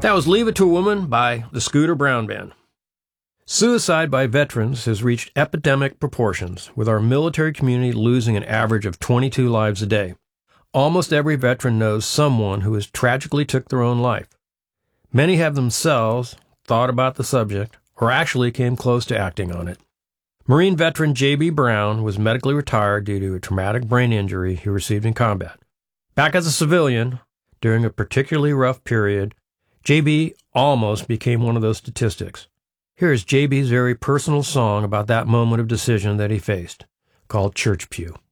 That was Leave It to a Woman by the Scooter Brown Band. Suicide by veterans has reached epidemic proportions, with our military community losing an average of 22 lives a day. Almost every veteran knows someone who has tragically took their own life. Many have themselves thought about the subject or actually came close to acting on it. Marine veteran J.B. Brown was medically retired due to a traumatic brain injury he received in combat. Back as a civilian, during a particularly rough period, J.B. almost became one of those statistics. Here's J.B.'s very personal song about that moment of decision that he faced, called Church Pew.